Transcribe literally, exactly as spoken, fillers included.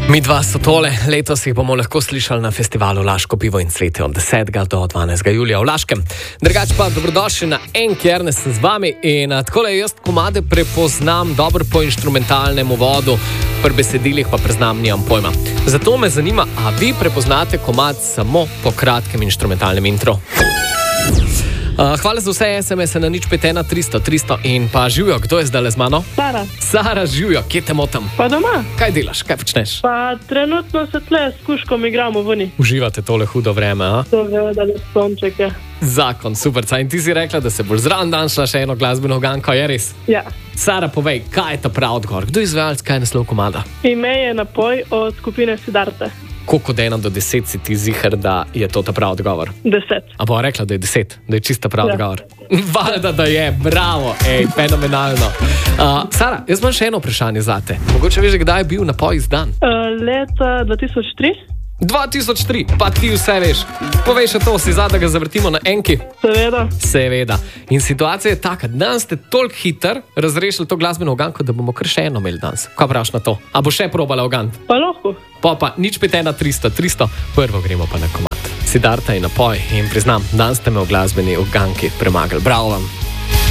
Mi dva so tole, letos jih bomo lahko slišali na festivalu Laško pivo in cvetje od desetega do dvanajstega julija v Laškem. Drugač pa dobrodošli na Enki, Ernest sem z vami in takole jaz komade prepoznam dobro po inštrumentalnem uvodu, pri besedilih pa priznam, nimam pojma. Zato me zanima, a vi prepoznate komad samo po kratkem inštrumentalnem intro? Uh, hvala za vse es em es-e na nič pet ena tristo tristo in pa živijo, kdo je zdaj z mano? Sara. Sara, živijo, kje te motam? Pa doma. Kaj delaš, kaj počneš? Pa trenutno se tle s kuškom igramo vani. Uživate tole hudo vreme, a? To ve, da je sonček, ja. Zakon, super. In ti si rekla, da se boš zraven dan šla še eno glasbeno ganko, je res? Ja. Sara, povej, kaj je ta prav odgovor? Kdo je izvajalec, kaj je naslov komada? Ime je Napoj od skupine Siddharta. Koliko od ena do deset si ti ziher, da je to ta prav odgovor? Deset. A bo rekla, da je deset, da je čista prav Ja. odgovor? Valjda, da je, bravo, ej, fenomenalno. Uh, Sara, jaz imam še eno vprašanje zate. Mogoče veš, kdaj je bil Napoj izdan? Uh, leta dva tisoč tri. dva tisoč tri, pa ti vse veš. Povej še to, si za, da ga zavrtimo na Enki? Seveda. Seveda. In situacija je taka, danes ste toliko hiter razrešili to glasbeno uganko, da bomo kar še eno imeli danes. Kaj praviš na to? A bo še probala ugant? Pa lahko. Pa pa, nič pet ena tristo tristo, prvo gremo pa na komad. Siddharta in Napoj in priznam, danes ste me v glasbeni uganki premagali. Bravo vam.